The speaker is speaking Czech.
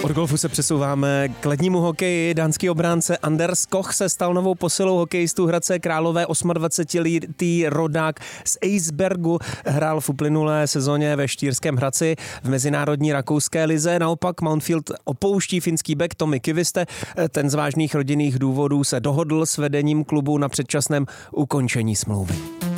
Od golfu se přesouváme k lednímu hokeji. Dánský obránce Anders Koch se stal novou posilou hokejistů Hradce Králové. 28letý rodák z Eisbergu hrál v uplynulé sezóně ve Štýrském Hradci v mezinárodní rakouské lize. Naopak Mountfield opouští finský bek Tommy Kiviste. Ten z vážných rodinných důvodů se dohodl s vedením klubu na předčasném ukončení smlouvy.